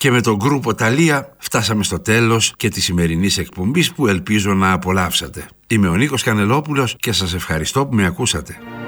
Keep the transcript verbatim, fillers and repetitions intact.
Και με τον γκρουπο Ταλία φτάσαμε στο τέλος και της σημερινής εκπομπής που ελπίζω να απολαύσατε. Είμαι ο Νίκος Κανελόπουλος και σας ευχαριστώ που με ακούσατε.